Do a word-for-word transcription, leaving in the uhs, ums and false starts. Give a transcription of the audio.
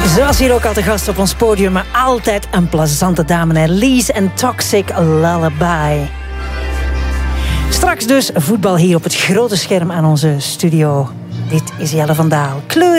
Ze was hier ook al te gast op ons podium, maar altijd een plezante dame. Hè? Lies en Toxic Lullaby. Straks dus voetbal hier op het grote scherm aan onze studio. Dit is Jelle van Daal. Kleur